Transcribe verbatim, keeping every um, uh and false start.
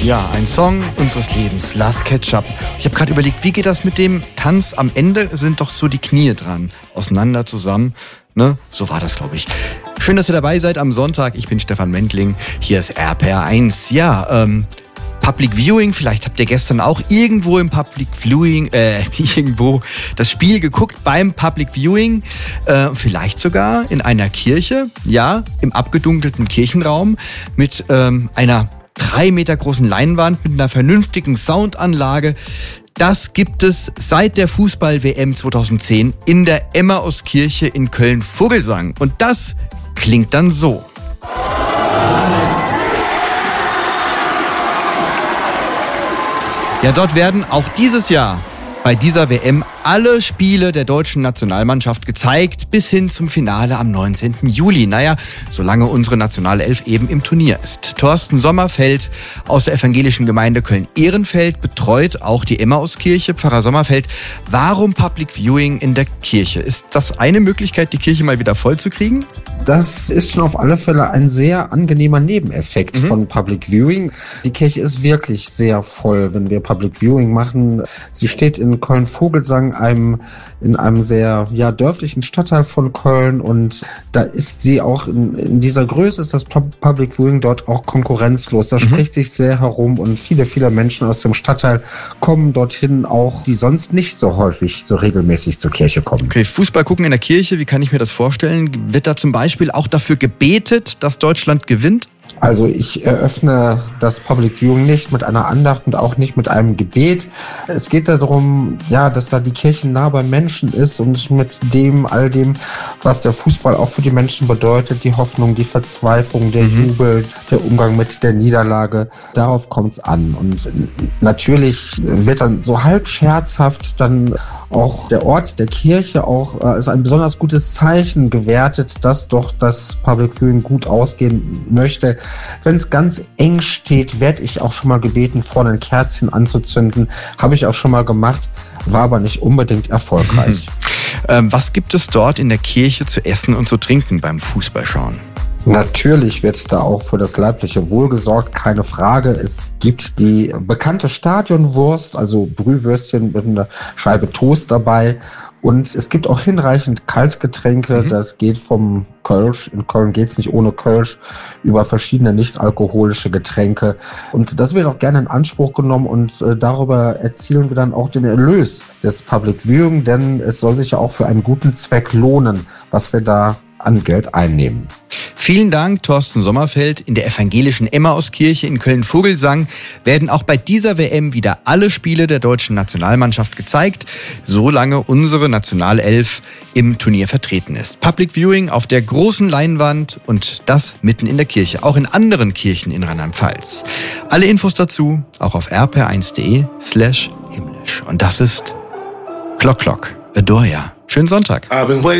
Ja, ein Song unseres Lebens, Last Ketchup. Ich habe gerade überlegt, wie geht das mit dem Tanz? Am Ende sind doch so die Knie dran, auseinander zusammen. Ne? So war das, glaube ich. Schön, dass ihr dabei seid am Sonntag. Ich bin Stefan Mendling. Hier ist R P R eins. Ja, ähm, Public Viewing. Vielleicht habt ihr gestern auch irgendwo im Public Viewing, äh, irgendwo das Spiel geguckt beim Public Viewing. Äh, vielleicht sogar in einer Kirche. Ja, im abgedunkelten Kirchenraum mit ähm, einer drei Meter großen Leinwand mit einer vernünftigen Soundanlage. Das gibt es seit der Fußball-W M zweitausendzehn in der Emmauskirche in Köln-Vogelsang. Und das klingt dann so. Ja, dort werden auch dieses Jahr bei dieser W M alle Spiele der deutschen Nationalmannschaft gezeigt, bis hin zum Finale am neunzehnten Juli. Naja, solange unsere Nationalelf eben im Turnier ist. Thorsten Sommerfeld aus der evangelischen Gemeinde Köln-Ehrenfeld betreut auch die Emmauskirche. Pfarrer Sommerfeld, warum Public Viewing in der Kirche? Ist das eine Möglichkeit, die Kirche mal wieder voll zu kriegen? Das ist schon auf alle Fälle ein sehr angenehmer Nebeneffekt mhm. von Public Viewing. Die Kirche ist wirklich sehr voll, wenn wir Public Viewing machen. Sie steht in Köln-Vogelsang, einem, in einem sehr ja, dörflichen Stadtteil von Köln, und da ist sie auch in, in dieser Größe, ist das Public Viewing dort auch konkurrenzlos. Da mhm. spricht sich sehr herum, und viele, viele Menschen aus dem Stadtteil kommen dorthin auch, die sonst nicht so häufig, so regelmäßig zur Kirche kommen. Okay, Fußball gucken in der Kirche, wie kann ich mir das vorstellen? Wird da zum Beispiel auch dafür gebetet, dass Deutschland gewinnt? Also ich eröffne das Public Viewing nicht mit einer Andacht und auch nicht mit einem Gebet. Es geht darum, ja, dass da die Kirche nah beim Menschen ist und mit dem, all dem, was der Fußball auch für die Menschen bedeutet, die Hoffnung, die Verzweiflung, der mhm. Jubel, der Umgang mit der Niederlage, darauf kommt es an. Und natürlich wird dann so halb scherzhaft dann auch der Ort der Kirche auch äh, ist ein besonders gutes Zeichen gewertet, dass doch das Public Viewing gut ausgehen möchte. Wenn es ganz eng steht, werde ich auch schon mal gebeten, vorne ein Kerzchen anzuzünden. Habe ich auch schon mal gemacht, war aber nicht unbedingt erfolgreich. Mhm. Ähm, was gibt es dort in der Kirche zu essen und zu trinken beim Fußballschauen? Natürlich wird da auch für das leibliche Wohl gesorgt, keine Frage. Es gibt die bekannte Stadionwurst, also Brühwürstchen mit einer Scheibe Toast dabei. Und es gibt auch hinreichend Kaltgetränke. Mhm. Das geht vom Kölsch, in Köln geht's nicht ohne Kölsch, über verschiedene nicht-alkoholische Getränke. Und das wird auch gerne in Anspruch genommen, und äh, darüber erzielen wir dann auch den Erlös des Public Viewing, denn es soll sich ja auch für einen guten Zweck lohnen, was wir da an Geld einnehmen. Vielen Dank, Thorsten Sommerfeld. In der evangelischen Emmauskirche in Köln-Vogelsang werden auch bei dieser W M wieder alle Spiele der deutschen Nationalmannschaft gezeigt, solange unsere Nationalelf im Turnier vertreten ist. Public Viewing auf der großen Leinwand, und das mitten in der Kirche, auch in anderen Kirchen in Rheinland-Pfalz. Alle Infos dazu auch auf r p r eins punkt d e slash himmlisch. Und das ist Clock Clock, Adore Ya. Schönen Sonntag.